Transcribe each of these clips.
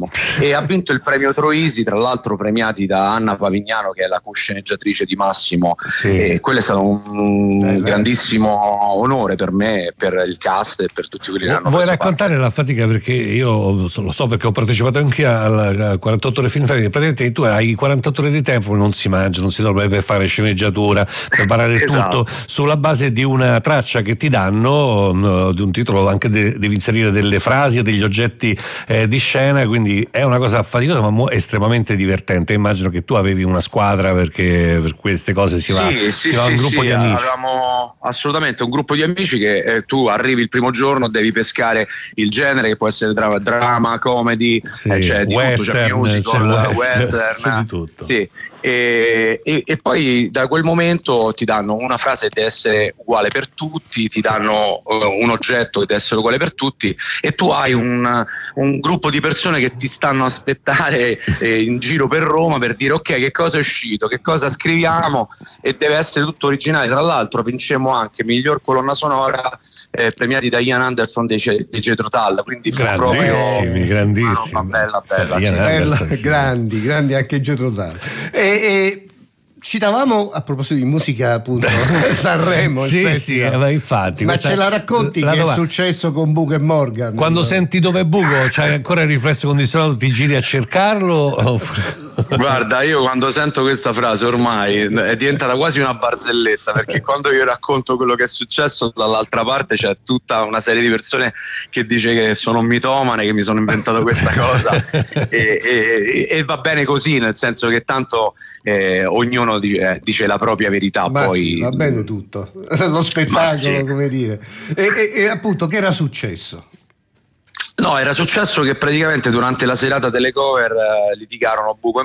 diciamo, e ha vinto il premio Troisi, tra l'altro premiati da Anna Pavignano, che è la co-sceneggiatrice di Massimo, e quello è stato un grandissimo onore per me, per il cast e per tutti quelli che hanno Vuoi preso raccontare parte. la fatica? Perché io lo so, perché ho partecipato anche al 48 ore film festival. Praticamente tu hai 48 ore di tempo, non si mangia, non si dorme, per fare sceneggiatura, preparare Esatto. tutto sulla base di una traccia che ti danno, di un titolo, anche devi inserire delle frasi e degli oggetti di scena, quindi è una cosa faticosa ma estremamente divertente. Immagino che tu avevi una squadra, perché per queste cose si va a un gruppo di amici. Avevamo assolutamente un gruppo di amici che tu arrivi il primo giorno, devi pescare il genere, che può essere drama, comedy, c'è di western, tutto, c'è musical, western, c'è di tutto. Sì. E poi da quel momento ti danno una frase che deve essere uguale per tutti, ti danno un oggetto che deve essere uguale per tutti, e tu hai un gruppo di persone che ti stanno a aspettare in giro per Roma per dire ok, che cosa è uscito, che cosa scriviamo, e deve essere tutto originale. Tra l'altro vincemmo anche miglior colonna sonora, premiati da Ian Anderson dei Jethro Tull, quindi fu proprio grandissimi, bella grandi anche Jethro Tull. E citavamo, a proposito di musica, appunto, Sanremo. Ma infatti. Ma ce la racconti che è successo con Bugo e Morgan? Quando senti dove è Bugo, c'hai ancora il riflesso condizionato, ti giri a cercarlo? Guarda, io quando sento questa frase ormai è diventata quasi una barzelletta, perché quando io racconto quello che è successo, dall'altra parte c'è tutta una serie di persone che dice che sono un mitomane, che mi sono inventato questa cosa e va bene così, nel senso che tanto ognuno dice la propria verità. Ma poi va bene tutto, lo spettacolo, come dire. E appunto, che era successo? No, era successo che praticamente durante la serata delle cover litigarono Bugo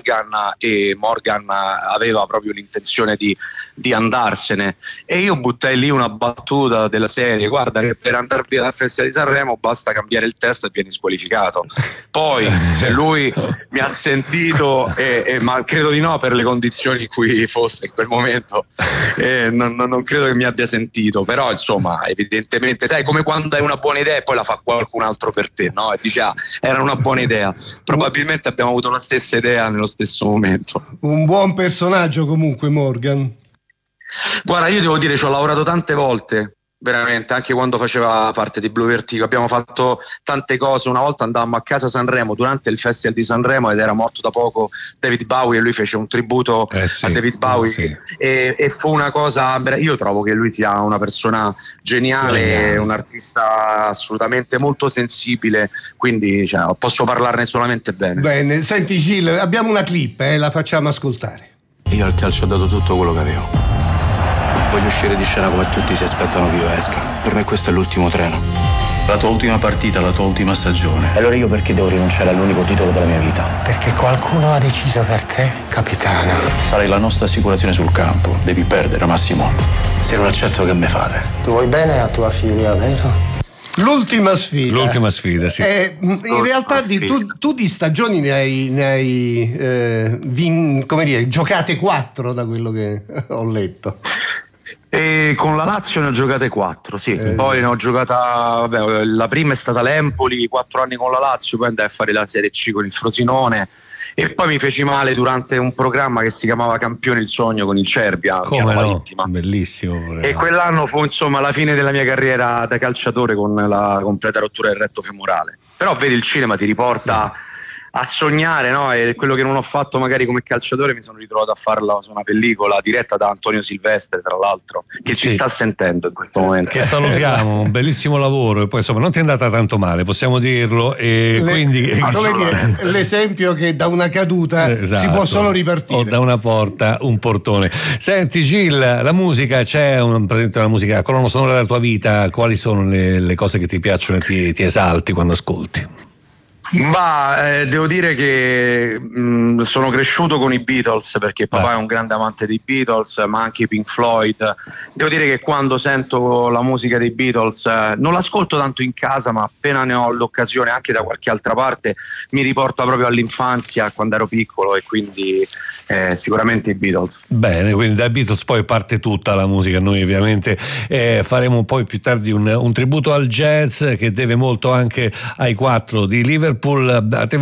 e Morgan aveva proprio l'intenzione di andarsene, e io buttai lì una battuta della serie: guarda che per andare via dal Festival di Sanremo basta cambiare il testo e vieni squalificato. Poi se lui mi ha sentito, ma credo di no per le condizioni in cui fosse in quel momento, non credo che mi abbia sentito, però insomma evidentemente sai come quando hai una buona idea e poi la fa qualcun altro per te, no? E dice era una buona idea. Probabilmente abbiamo avuto la stessa idea nello stesso momento. Un buon personaggio comunque Morgan. Guarda, io devo dire, ci ho lavorato tante volte, veramente, anche quando faceva parte di Blue Vertigo. Abbiamo fatto tante cose. Una volta andammo a casa Sanremo durante il Festival di Sanremo ed era morto da poco David Bowie, e lui fece un tributo a David Bowie, e fu una cosa, io trovo che lui sia una persona geniale, un artista assolutamente molto sensibile, quindi posso parlarne solamente bene. Bene, senti Gil, abbiamo una clip, la facciamo ascoltare. Io al calcio ho dato tutto quello che avevo. Voglio uscire di scena come tutti si aspettano che io esca. Per me questo è l'ultimo treno. La tua ultima partita, la tua ultima stagione. E allora io perché devo rinunciare all'unico titolo della mia vita? Perché qualcuno ha deciso per te, capitano. Sarai la nostra assicurazione sul campo. Devi perdere, Massimo. Se non accetto, che me fate? Tu vuoi bene a tua figlia, vero? L'ultima sfida, sì. In realtà tu di stagioni ne hai giocate 4, da quello che ho letto. E con la Lazio ne ho giocate 4, sì. Poi ne ho giocata, la prima è stata l'Empoli, 4 anni con la Lazio, poi andai a fare la Serie C con il Frosinone, e poi mi feci male durante un programma che si chiamava Campioni il Sogno con il Cervia, come no? Bellissimo. E quell'anno fu insomma la fine della mia carriera da calciatore, con la completa rottura del retto femorale. Però vedi, il cinema ti riporta a sognare, no? E quello che non ho fatto magari come calciatore mi sono ritrovato a farla su una pellicola diretta da Antonio Silvestre, tra l'altro, che ci sta sentendo in questo momento. Che salutiamo, un bellissimo lavoro, e poi insomma non ti è andata tanto male, possiamo dirlo, e quindi l'esempio che da una caduta si può solo ripartire, o da una porta un portone. Senti Gil, la musica, c'è una musica, colonna sonora della tua vita, quali sono le cose che ti piacciono e ti esalti quando ascolti? Devo dire che sono cresciuto con i Beatles, perché papà è un grande amante dei Beatles, ma anche i Pink Floyd. Devo dire che quando sento la musica dei Beatles non l'ascolto tanto in casa, ma appena ne ho l'occasione anche da qualche altra parte mi riporta proprio all'infanzia, quando ero piccolo, e quindi sicuramente i Beatles. Bene, quindi dai Beatles poi parte tutta la musica. Noi ovviamente faremo poi più tardi un tributo al jazz, che deve molto anche ai 4 di Liverpool. A te